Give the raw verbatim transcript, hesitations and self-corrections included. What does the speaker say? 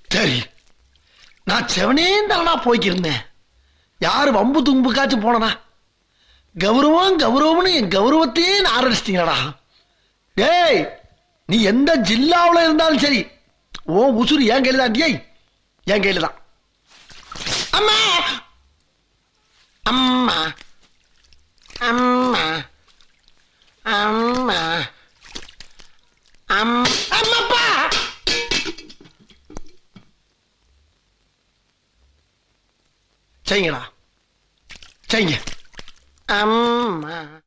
சரி, நான் செவனேந்தானா போய்க்கிருந்தேன். யாரு வம்பு தும்புக்காச்சும் போனா? கௌரவம் கௌரவம்னு என் கௌரவத்தையே ஆரம்பிச்சிட்டீங்களா? டேய், நீ எந்த ஜில்லாவில் இருந்தாலும் சரி, ஓ உசுறு என் கையில தான். டேய், என் கையில தான். அம்மா அம்மா அம்மா அம்மா அம்மாப்பா. செய்யுங்களா, செய்யுங்க. அம்மா